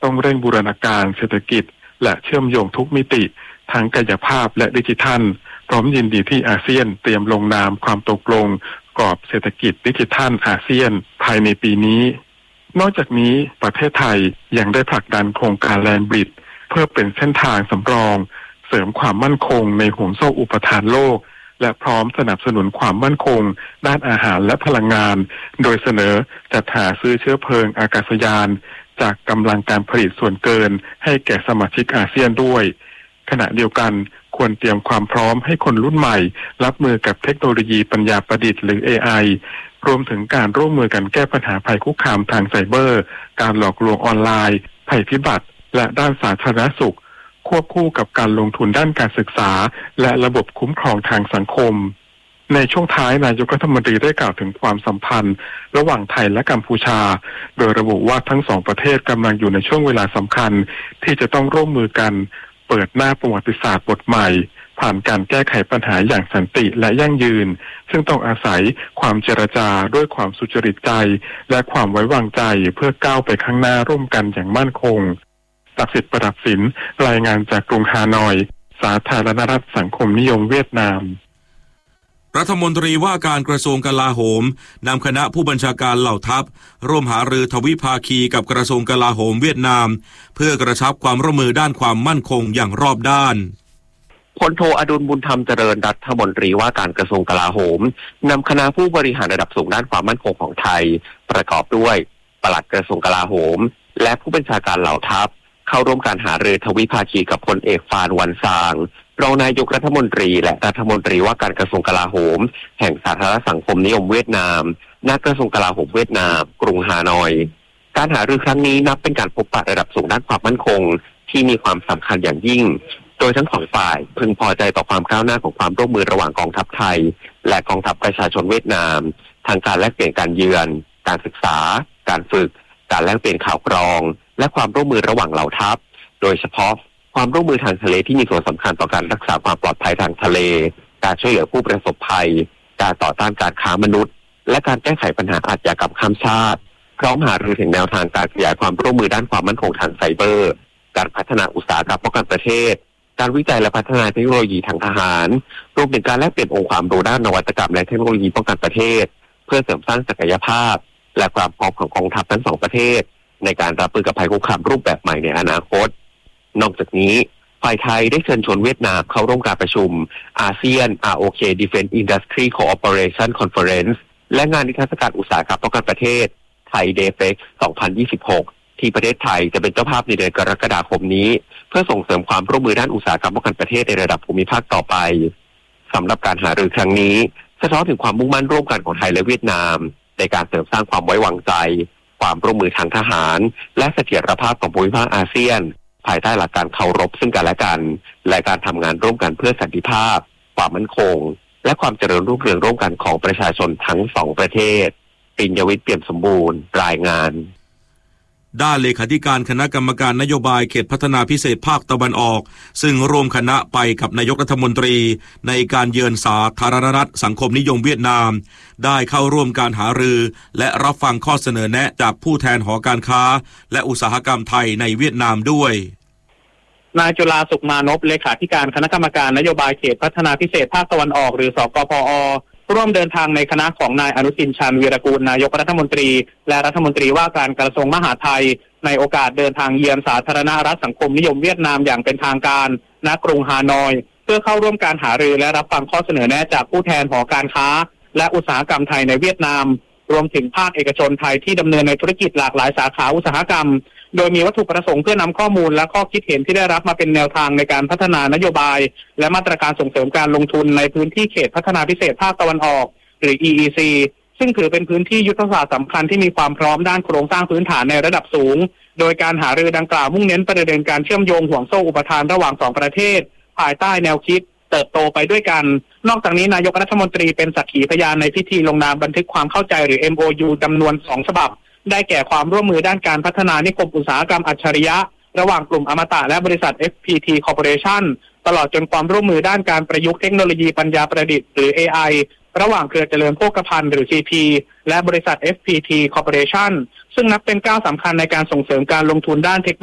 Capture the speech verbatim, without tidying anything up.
ต้องเร่งบูรณาการเศรษฐกิจและเชื่อมโยงทุกมิติทั้งกายภาพและดิจิทัลพร้อมยินดีที่อาเซียนเตรียมลงนามความตกลงกรอบเศรษฐกิจดิจิทัลอาเซียนภายในปีนี้นอกจากนี้ประเทศไทยยังได้ผลักดันโครงการแลนด์บริดจ์เพื่อเป็นเส้นทางสำรองเสริมความมั่นคงในห่วงโซ่อุปทานโลกและพร้อมสนับสนุนความมั่นคงด้านอาหารและพลังงานโดยเสนอจัดหาซื้อเชื้อเพลิงอากาศยานจากกำลังการผลิตส่วนเกินให้แก่สมาชิกอาเซียนด้วยขณะเดียวกันควรเตรียมความพร้อมให้คนรุ่นใหม่รับมือกับเทคโนโลยีปัญญาประดิษฐ์หรือ เอ ไอ รวมถึงการร่วมมือกันแก้ปัญหาภัยคุกคามทางไซเบอร์การหลอกลวงออนไลน์ภัยพิบัติและด้านสาธารณสุขควบคู่กับการลงทุนด้านการศึกษาและระบบคุ้มครองทางสังคมในช่วงท้ายนายกรัฐมนตรีได้กล่าวถึงความสัมพันธ์ระหว่างไทยและกัมพูชาโดยระบุว่าทั้งสองประเทศกำลังอยู่ในช่วงเวลาสำคัญที่จะต้องร่วมมือกันเปิดหน้าประวัติศาสตร์บทใหม่ผ่านการแก้ไขปัญหาอย่างสันติและยั่งยืนซึ่งต้องอาศัยความเจรจาด้วยความสุจริตใจและความไว้วางใจเพื่อก้าวไปข้างหน้าร่วมกันอย่างมั่นคงศักดิ์สิทธิ์ประดับศิลป์รายงานจากกรุงฮานอยสาธารณรัฐสังคมนิยมเวียดนามรัฐมนตรีว่าการกระทรวงกลาโหมนำคณะผู้บัญชาการเหล่าทัพร่วมหารือทวิภาคีกับกระทรวงกลาโหมเวียดนามเพื่อกระชับความร่วมมือด้านความมั่นคงอย่างรอบด้านพลโทอดุลบุญธรรมเจริญรัฐมนตรีว่าการกระทรวงกลาโหมนำคณะผู้บริหารระดับสูงด้านความมั่นคงของไทยประกอบด้วยปลัดกระทรวงกลาโหมและผู้บัญชาการเหล่าทัพเข้าร่วมการหารือทวิภาคีกับพลเอกฟานวันซางรองนายกรัฐมนตรีและรัฐมนตรีว่าการกระทรวงกลาโหมแห่งสาธารณสังคมนิยมเวียดนามณกระทรวงกลาโหมเวียดนามกรุงฮานอยการหารือครั้งนี้นับเป็นการพบปะระดับสูงด้านความมั่นคงที่มีความสำคัญอย่างยิ่งโดยทั้งสองฝ่ายพึงพอใจต่อความก้าวหน้าของความร่วมมือระหว่างกองทัพไทยและกองทัพประชาชนเวียดนามทางการแลกเปลี่ยนการเยือนการศึกษาการฝึกการแลกเปลี่ยนข่าวกรองและความร่วมมือระหว่างเหล่าทัพโดยเฉพาะความร่วมมือทางทะเลที่มีส่วนสำคัญต่อการรักษาความปลอดภัยทางทะเลการช่วยเหลือผู้ประสบภัยการต่อต้านการค้ามนุษย์และการแก้ไขปัญหาอาชญากรรมข้ามชาติพร้อมหารือถึงแนวทางการขยายความร่วมมือด้านความมั่นคงทางไซเบอร์การพัฒนาอุตสาหกรรมป้องกันประเทศการวิจัยและพัฒนาเทคโนโลยีทางทหารรวมถึงการแลกเปลี่ยนองค์ความรู้ด้านนวัตกรรมและเทคโนโลยีป้องกันประเทศเพื่อเสริมสร้างศักยภาพและความพร้อมของกองทัพทั้งสองประเทศในการรับมือกับภัยคุกคามรูปแบบใหม่ในอนาคตนอกจากนี้ฝ่ายไทยได้เชิญชวนเวียดนามเข้าร่วมการประชุมอาเซียน อาร์ โอ เค Defense Industry Cooperation Conference และงานนิทรรศการอุตสาหกรรมป้องกันประเทศไทย Defex สองพันยี่สิบหกที่ประเทศไทยจะเป็นเจ้าภาพในเดือนกรกฎาคมนี้เพื่อส่งเสริมความร่วมมือด้านอุตสาหกรรมป้องกันประเทศในระดับภูมิภาคต่อไปสำหรับการหารือครั้งนี้สะท้อนถึงความมุ่งมั่นร่วมกันของไทยและเวียดนามในการเสริมสร้างความไว้วางใจความร่วมมือทางทหารและเสถียรภาพของภูมิภาคอาเซียนภายใต้หลักการเคารพซึ่งกันและกันและการทำงานร่วมกันเพื่อสันติภาพความมั่นคงและความเจริญรุ่งเรืองร่วมกันของประชาชนทั้งสองประเทศปิญญวิทย์เปี่ยมสมบูรณ์รายงานด้านเลขาธิการคณะกรรมการนโยบายเขตพัฒนาพิเศษภาคตะวันออกซึ่งร่วมคณะไปกับนายกรัฐมนตรีในการเยือนสาธารณรัฐสังคมนิยมเวียดนามได้เข้าร่วมการหารือและรับฟังข้อเสนอแนะจากผู้แทนหอการค้าและอุตสาหกรรมไทยในเวียดนามด้วยนายจุฬาสุขมานพเลขาธิการคณะกรรมการนโยบายเขตพัฒนาพิเศษภาคตะวันออกหรือสกพอร่วมเดินทางในคณะของนายอนุทินชาญวีรกูลนายกรัฐมนตรีและรัฐมนตรีว่าการกระทรวงมหาดไทยในโอกาสเดินทางเยือนสาธารณรัฐสังคมนิยมเวียดนามอย่างเป็นทางการณกรุงฮานอยเพื่อเข้าร่วมการหารือและรับฟังข้อเสนอแนะจากผู้แทนหอการค้าและอุตสาหกรรมไทยในเวียดนามรวมถึงภาคเอกชนไทยที่ดำเนินในธุรกิจหลากหลายสาขาอุตสาหกรรมโดยมีวัตถุประสงค์เพื่อนำข้อมูลและข้อคิดเห็นที่ได้รับมาเป็นแนวทางในการพัฒนานโยบายและมาตรการส่งเสริมการลงทุนในพื้นที่เขตพัฒนาพิเศษภาคตะวันออกหรือ อี อี ซี ซึ่งถือเป็นพื้นที่ยุทธศาสตร์สำคัญที่มีความพร้อมด้านโครงสร้างพื้นฐานในระดับสูงโดยการหารือดังกล่าวมุ่งเน้นประเด็นการเชื่อมโยงห่วงโซ่อุปทานระหว่างสองประเทศภายใต้แนวคิดเติบโตไปด้วยกันนอกจากนี้นายกรัฐมนตรีเป็นสักขีพยานในพิธีลงนามบันทึกความเข้าใจหรือ เอ็ม โอ ยู จำนวนสองฉบับได้แก่ความร่วมมือด้านการพัฒนานิคมอุตสาหกรรมอัจฉริยะระหว่างกลุ่มอมตะและบริษัท เอฟ พี ที Corporation ตลอดจนความร่วมมือด้านการประยุกต์เทคโนโลยีปัญญาประดิษฐ์หรือ เอ ไอ ระหว่างเครือเจริญโภคภัณฑ์หรือ ซี พี และบริษัท เอฟ พี ที Corporation ซึ่งนับเป็นก้าวสำคัญในการส่งเสริมการลงทุนด้านเทค